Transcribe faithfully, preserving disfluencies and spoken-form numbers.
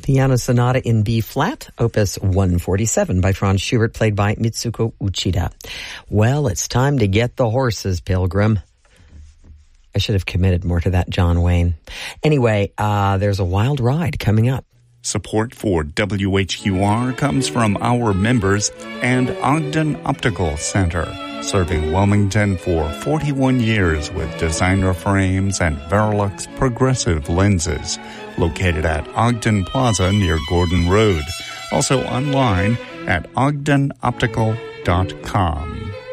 Piano Sonata in B flat, opus one forty-seven by Franz Schubert, played by Mitsuko Uchida. Well, it's time to get the horses, Pilgrim. I should have committed more to that, John Wayne. Anyway, uh, there's a wild ride coming up. Support for W H Q R comes from our members and Ogden Optical Center, serving Wilmington for forty-one years with designer frames and Verilux progressive lenses. Located at Ogden Plaza near Gordon Road. Also online at ogden optical dot com.